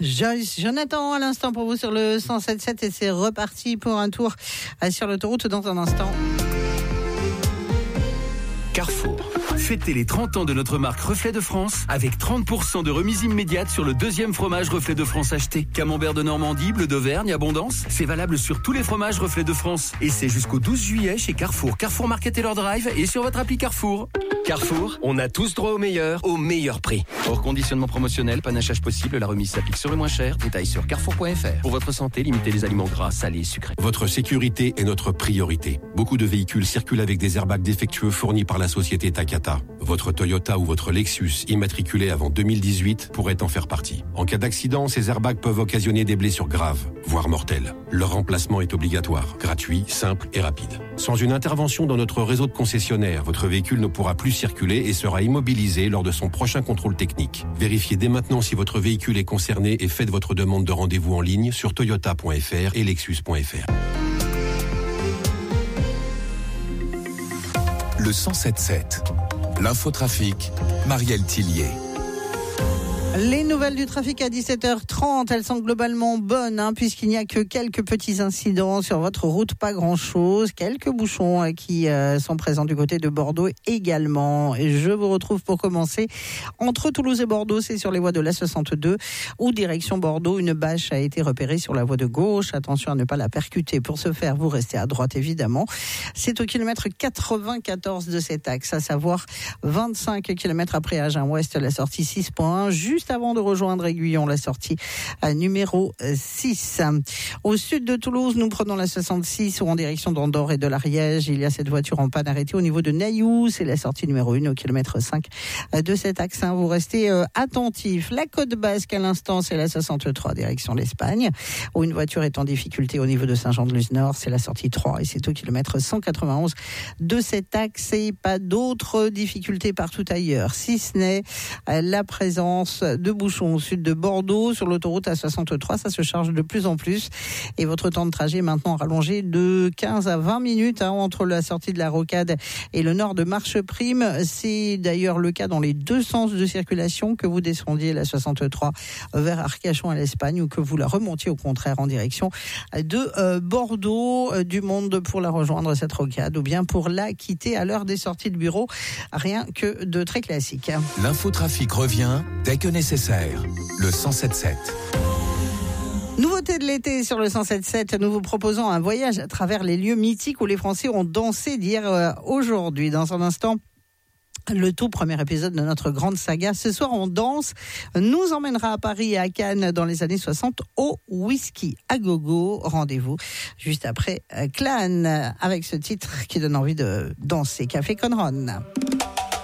Joyce Jonathan à l'instant pour vous sur le 107.7 et c'est reparti pour un tour sur l'autoroute dans un instant. Carrefour. Fêtez les 30 ans de notre marque Reflet de France avec 30% de remise immédiate sur le deuxième fromage Reflet de France acheté. Camembert de Normandie, bleu d'Auvergne, Abondance. C'est valable sur tous les fromages Reflet de France. Et c'est jusqu'au 12 juillet chez Carrefour. Carrefour Market et leur drive et sur votre appli Carrefour. Carrefour, on a tous droit au meilleur prix. Hors conditionnement promotionnel, panachage possible, la remise s'applique sur le moins cher. Détails sur carrefour.fr. Pour votre santé, limitez les aliments gras, salés, sucrés. Votre sécurité est notre priorité. Beaucoup de véhicules circulent avec des airbags défectueux fournis par la société Takata. Votre Toyota ou votre Lexus immatriculé avant 2018 pourrait en faire partie. En cas d'accident, ces airbags peuvent occasionner des blessures graves, voire mortelles. Leur remplacement est obligatoire, gratuit, simple et rapide. Sans une intervention dans notre réseau de concessionnaires, votre véhicule ne pourra plus circuler et sera immobilisé lors de son prochain contrôle technique. Vérifiez dès maintenant si votre véhicule est concerné et faites votre demande de rendez-vous en ligne sur toyota.fr et lexus.fr. Le 107.7. L'infotrafic, Marielle Tillier. Les nouvelles du trafic à 17h30, elles sont globalement bonnes, puisqu'il n'y a que quelques petits incidents sur votre route, pas grand-chose. Quelques bouchons qui sont présents du côté de Bordeaux également. Et je vous retrouve pour commencer entre Toulouse et Bordeaux, c'est sur les voies de l'A62 ou direction Bordeaux. Une bâche a été repérée sur la voie de gauche. Attention à ne pas la percuter. Pour ce faire, vous restez à droite évidemment. C'est au kilomètre 94 de cet axe, à savoir 25 km après Agen-Ouest, la sortie 6.1, juste avant de rejoindre Aiguillon, la sortie numéro 6. Au sud de Toulouse, nous prenons la 66 ou en direction d'Andorre et de l'Ariège. Il y a cette voiture en panne arrêtée au niveau de Nailloux. C'est la sortie numéro 1 au kilomètre 5 de cet axe. Vous restez attentifs. La côte basque à l'instant, c'est la 63 direction l'Espagne, où une voiture est en difficulté au niveau de Saint-Jean-de-Luz-Nord. C'est la sortie 3 et c'est au kilomètre 191 de cet axe et pas d'autres difficultés partout ailleurs, si ce n'est la présence de bouchons au sud de Bordeaux sur l'autoroute A63. Ça se charge de plus en plus et votre temps de trajet est maintenant rallongé de 15 à 20 minutes entre la sortie de la Rocade et le nord de Marcheprime. C'est d'ailleurs le cas dans les deux sens de circulation, que vous descendiez la 63 vers Arcachon à l'Espagne ou que vous la remontiez au contraire en direction de Bordeaux. Du monde pour la rejoindre cette Rocade ou bien pour la quitter à l'heure des sorties de bureau. Rien que de très classique. L'infotrafic revient dès que nécessaire. Le 107.7. Nouveauté de l'été sur le 107.7, nous vous proposons un voyage à travers les lieux mythiques où les Français ont dansé d'hier aujourd'hui. Dans un instant, le tout premier épisode de notre grande saga. Ce soir, on danse, nous emmènera à Paris et à Cannes dans les années 60 au whisky à gogo. Rendez-vous juste après Clan avec ce titre qui donne envie de danser. Café Conron.